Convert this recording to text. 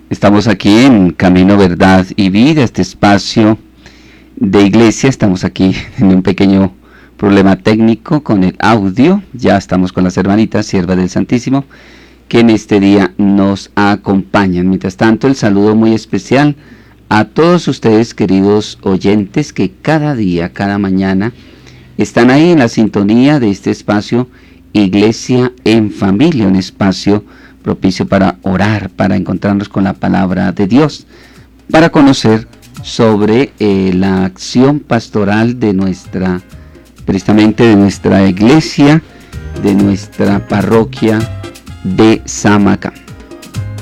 Estamos aquí en Camino, Verdad y Vida, este espacio de iglesia. Estamos aquí en un pequeño problema técnico con el audio. Ya estamos con las hermanitas, siervas del Santísimo, que en este día nos acompañan. Mientras tanto, el saludo muy especial a todos ustedes, queridos oyentes, que cada día, cada mañana, están ahí en la sintonía de este espacio Iglesia en Familia, un espacio propicio para orar, para encontrarnos con la palabra de Dios, para conocer sobre la acción pastoral de precisamente de nuestra iglesia, de nuestra parroquia de Samacá.